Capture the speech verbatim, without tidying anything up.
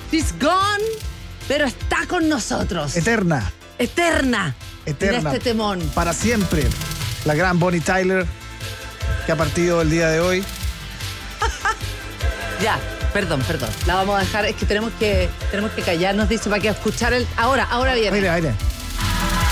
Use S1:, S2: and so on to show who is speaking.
S1: She's gone, pero está con nosotros.
S2: Eterna.
S1: Eterna.
S2: Eterna.
S1: En este temón.
S2: Para siempre. La gran Bonnie Tyler, que ha partido el día de hoy.
S1: Ya, perdón, perdón. La vamos a dejar, es que tenemos que, tenemos que callarnos, dice, para que escuchar el. Ahora, ahora viene.
S2: Aire, aire.